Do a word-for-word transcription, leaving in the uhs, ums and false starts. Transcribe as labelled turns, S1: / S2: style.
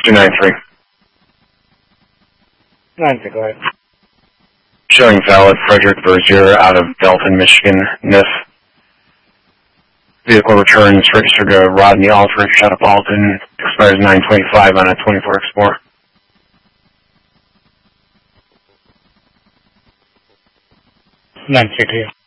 S1: two nine three.
S2: nine three, go ahead.
S1: Showing valid Frederick Berzier out of Belton, Michigan, N I F. Vehicle returns registered to Rodney Aldrich out of Alton. Expires nine twenty-five on a twenty-four Explorer.
S2: nine three two.